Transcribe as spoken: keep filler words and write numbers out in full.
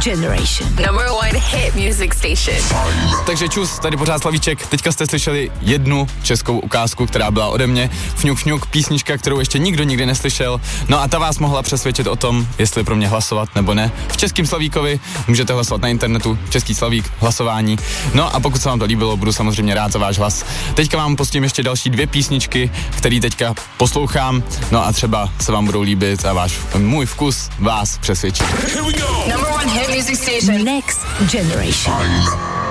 Generation. Number one hit music station. Takže čus, tady pořád Slavíček. Teďka jste slyšeli jednu českou ukázku, která byla ode mě. Fňuk fňuk, písnička, kterou ještě nikdo nikdy neslyšel. No a ta vás mohla přesvědčit o tom, jestli pro mě hlasovat nebo ne. V Českým Slavíkovi můžete hlasovat na internetu, Český Slavík, hlasování. No a pokud se vám to líbilo, budu samozřejmě rád za váš hlas. Teďka vám pustím ještě další dvě písničky, které teďka poslouchám. No a třeba se vám budou líbit a váš můj vkus vás přesvědčí. Number one hit music station. Next Generation.